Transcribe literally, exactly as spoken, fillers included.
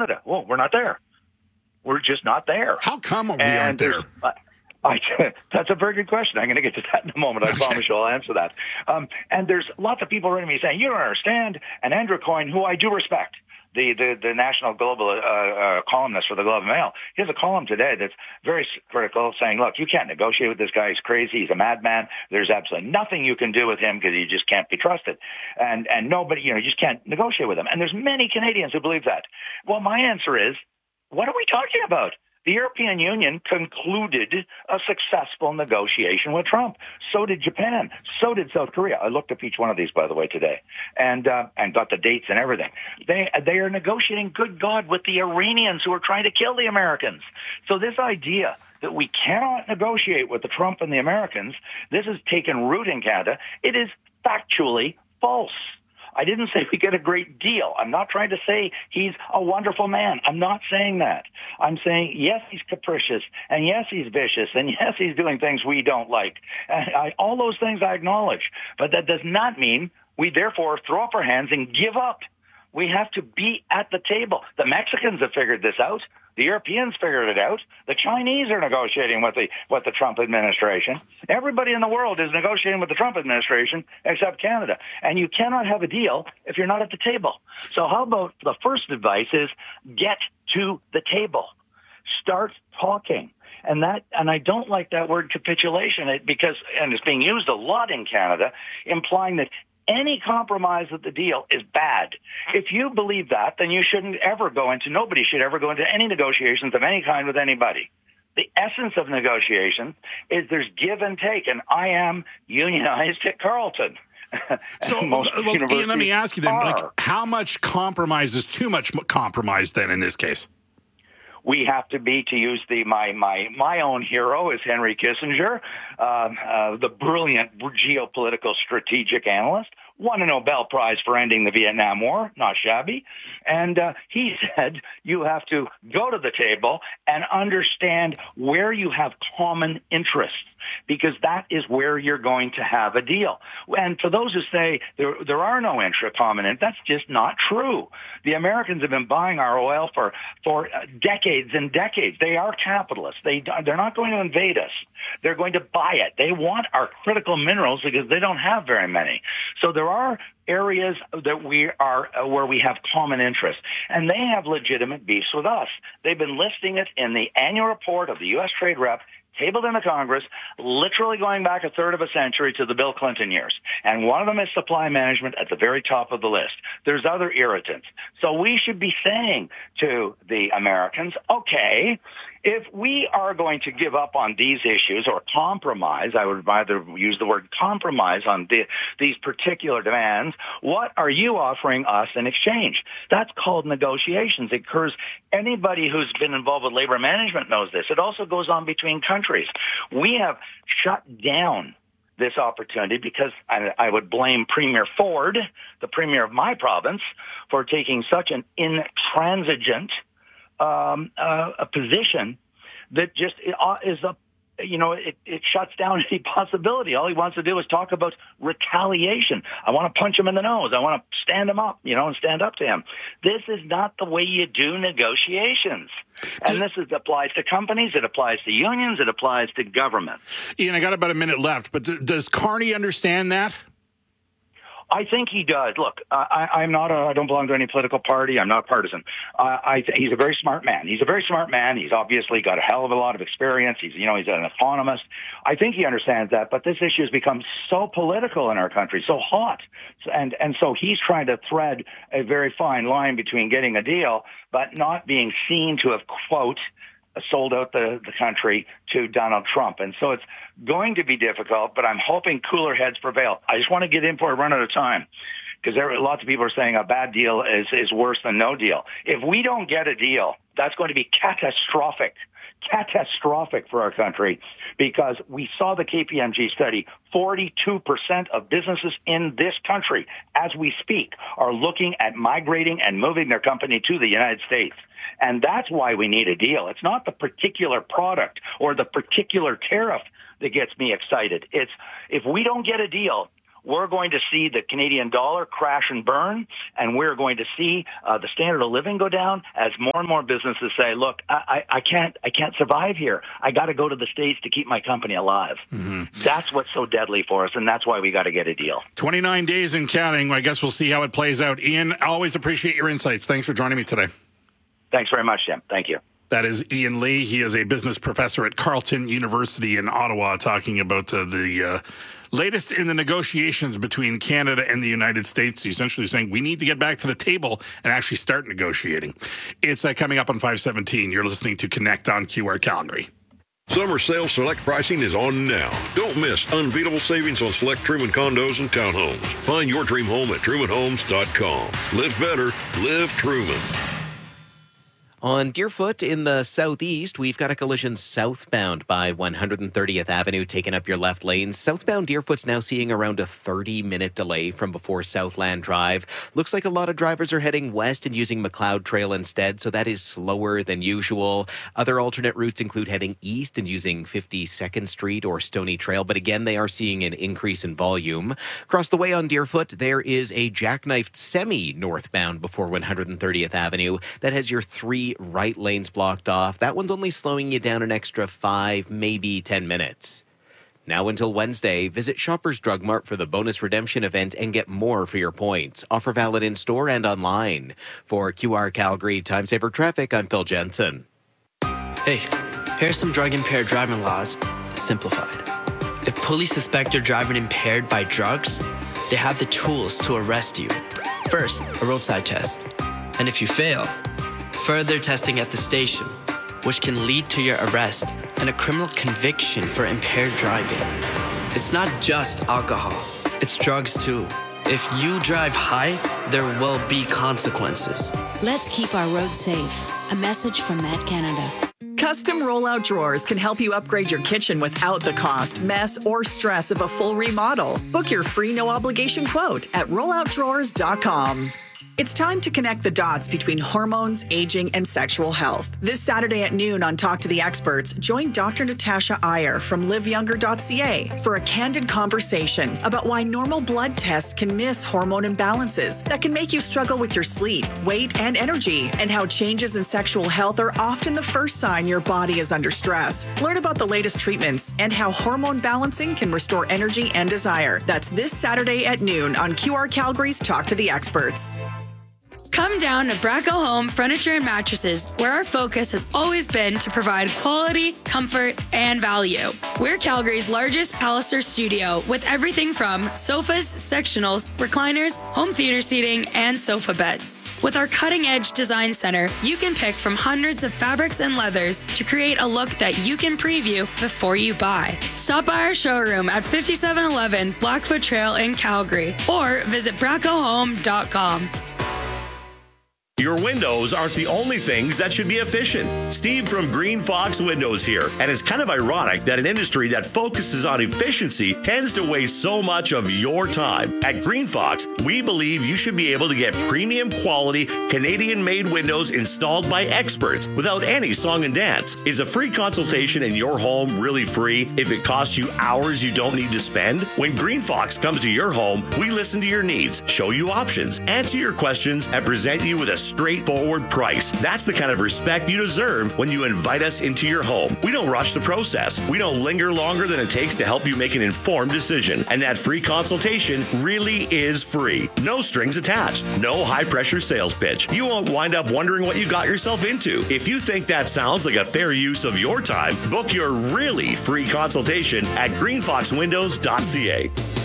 Canada. Well, we're not there. We're just not there. How come we and aren't there? I, I, that's a very good question. I'm going to get to that in a moment. I okay. promise you I'll answer that. Um, and there's lots of people writing me saying, you don't understand. And Andrew Coyne, who I do respect, the, the, the national global uh, uh, columnist for the Globe and Mail, he has a column today that's very critical, saying, look, you can't negotiate with this guy. He's crazy. He's a madman. There's absolutely nothing you can do with him because he just can't be trusted. And, and nobody, you know, you just can't negotiate with him. And there's many Canadians who believe that. Well, my answer is, what are we talking about? The European Union concluded a successful negotiation with Trump. So did Japan. So did South Korea. I looked up each one of these, by the way, today, and uh, and got the dates and everything. They they are negotiating, good God, with the Iranians who are trying to kill the Americans. So this idea that we cannot negotiate with the Trump and the Americans, this has taken root in Canada. It is factually false. I didn't say we get a great deal. I'm not trying to say he's a wonderful man. I'm not saying that. I'm saying, yes, he's capricious, and yes, he's vicious, and yes, he's doing things we don't like. And I, all those things I acknowledge. But that does not mean we therefore throw up our hands and give up. We have to be at the table. The Mexicans have figured this out. The Europeans figured it out. The Chinese are negotiating with the with the Trump administration. Everybody in the world is negotiating with the Trump administration except Canada. And you cannot have a deal if you're not at the table. So how about the first advice is get to the table. Start talking. And that, and I don't like that word capitulation because, and it's being used a lot in Canada, implying that any compromise of the deal is bad. If you believe that, then you shouldn't ever go into, nobody should ever go into any negotiations of any kind with anybody. The essence of negotiations is there's give and take, and I am unionized at Carleton. So, well, Ian, let me ask you then, like, how much compromise is too much compromise then in this case? We have to be, to use the my my my own hero is Henry Kissinger, uh, uh, the brilliant geopolitical strategic analyst, won a Nobel Prize for ending the Vietnam War, not shabby. And uh, he said you have to go to the table and understand where you have common interests, because that is where you're going to have a deal. And for those who say there there are no intra common interests, that's just not true. The Americans have been buying our oil for for decades and decades. They are capitalists. They they're not going to invade us. They're going to buy it. They want our critical minerals because they don't have very many. So there are areas that we are uh, where we have common interests, and they have legitimate beefs with us. They've been listing it in the annual report of the U S Trade Rep, tabled in the Congress, literally going back a third of a century to the Bill Clinton years. And one of them is supply management at the very top of the list. There's other irritants. So we should be saying to the Americans, okay, if we are going to give up on these issues or compromise, I would rather use the word compromise on the, these particular demands, what are you offering us in exchange? That's called negotiations. It occurs, anybody who's been involved with labor management knows this. It also goes on between countries. We have shut down this opportunity because I, I would blame Premier Ford, the premier of my province, for taking such an intransigent um, uh, a position that just is a, you know, it, it shuts down any possibility. All he wants to do is talk about retaliation. I want to punch him in the nose. I want to stand him up, you know, and stand up to him. This is not the way you do negotiations. And this is, applies to companies. It applies to unions. It applies to government. Ian, I got about a minute left, but does Carney understand that? I think he does. Look, uh, I, I'm not. A, I don't belong to any political party. I'm not partisan. Uh, I th- he's a very smart man. He's a very smart man. He's obviously got a hell of a lot of experience. He's, you know, he's an economist. I think he understands that. But this issue has become so political in our country, so hot, and and so he's trying to thread a very fine line between getting a deal, but not being seen to have, quote, sold out the, the country to Donald Trump. And so it's going to be difficult, but I'm hoping cooler heads prevail. I just want to get in before I run out of time, because there are lots of people are saying a bad deal is, is worse than no deal. If we don't get a deal, that's going to be catastrophic, catastrophic for our country, because we saw the K P M G study. forty-two percent of businesses in this country, as we speak, are looking at migrating and moving their company to the United States. And that's why we need a deal. It's not the particular product or the particular tariff that gets me excited. It's if we don't get a deal, we're going to see the Canadian dollar crash and burn, and we're going to see uh, the standard of living go down as more and more businesses say, look, I, I, I can't I can't survive here. I got to go to the States to keep my company alive. Mm-hmm. That's what's so deadly for us, and that's why we got to get a deal. twenty-nine days and counting. I guess we'll see how it plays out. Ian, I always appreciate your insights. Thanks for joining me today. Thanks very much, Jim. Thank you. That is Ian Lee. He is a business professor at Carleton University in Ottawa, talking about uh, the uh, latest in the negotiations between Canada and the United States. He's essentially saying we need to get back to the table and actually start negotiating. It's uh, coming up on five seventeen. You're listening to Connect on Q R Calgary. Summer sales select pricing is on now. Don't miss unbeatable savings on select Truman condos and townhomes. Find your dream home at truman homes dot com. Live better. Live Truman. On Deerfoot in the southeast, we've got a collision southbound by one hundred thirtieth Avenue, taking up your left lane. Southbound Deerfoot's now seeing around a thirty-minute delay from before Southland Drive. Looks like a lot of drivers are heading west and using McLeod Trail instead, so that is slower than usual. Other alternate routes include heading east and using fifty-second Street or Stony Trail, but again, they are seeing an increase in volume. Across the way on Deerfoot, there is a jackknifed semi northbound before one hundred thirtieth Avenue that has your three right lanes blocked off. That one's only slowing you down an extra five, maybe ten minutes. Now until Wednesday, visit Shoppers Drug Mart for the bonus redemption event and get more for your points. Offer valid in store and online. For Q R Calgary Time Saver Traffic, I'm Phil Jensen. Hey, here's some drug-impaired driving laws, simplified. If police suspect you're driving impaired by drugs, they have the tools to arrest you. First, a roadside test. And if you fail, further testing at the station, which can lead to your arrest and a criminal conviction for impaired driving. It's not just alcohol, it's drugs too. If you drive high, there will be consequences. Let's keep our roads safe. A message from Matt Canada. Custom rollout drawers can help you upgrade your kitchen without the cost, mess, or stress of a full remodel. Book your free no-obligation quote at rollout drawers dot com. It's time to connect the dots between hormones, aging, and sexual health. This Saturday at noon on Talk to the Experts, join Doctor Natasha Iyer from live younger dot c a for a candid conversation about why normal blood tests can miss hormone imbalances that can make you struggle with your sleep, weight, and energy, and how changes in sexual health are often the first sign your body is under stress. Learn about the latest treatments and how hormone balancing can restore energy and desire. That's this Saturday at noon on Q R Calgary's Talk to the Experts. Come down to Bracco Home Furniture and Mattresses, where our focus has always been to provide quality, comfort, and value. We're Calgary's largest Palliser studio with everything from sofas, sectionals, recliners, home theater seating, and sofa beds. With our cutting-edge design center, you can pick from hundreds of fabrics and leathers to create a look that you can preview before you buy. Stop by our showroom at fifty-seven eleven Blackfoot Trail in Calgary or visit bracco home dot com. Your windows aren't the only things that should be efficient. Steve from Green Fox Windows here, and it's kind of ironic that an industry that focuses on efficiency tends to waste so much of your time. At Green Fox, we believe you should be able to get premium quality Canadian-made windows installed by experts without any song and dance. Is a free consultation in your home really free if it costs you hours you don't need to spend? When Green Fox comes to your home, we listen to your needs, show you options, answer your questions, and present you with a straightforward price. That's the kind of respect you deserve when you invite us into your home. We don't rush the process. We don't linger longer than it takes to help you make an informed decision. And that free consultation really is free. No strings attached. No high-pressure sales pitch. You won't wind up wondering what you got yourself into. If you think that sounds like a fair use of your time, book your really free consultation at green fox windows dot c a.